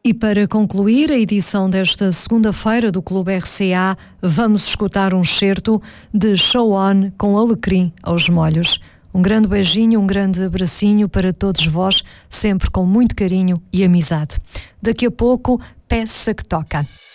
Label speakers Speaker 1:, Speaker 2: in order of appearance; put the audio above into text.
Speaker 1: E para concluir a edição desta segunda-feira do Clube RCA, vamos escutar um excerto de Show On com Alecrim aos molhos. Um grande beijinho, um grande abracinho para todos vós, sempre com muito carinho e amizade. Daqui a pouco, peça que toca.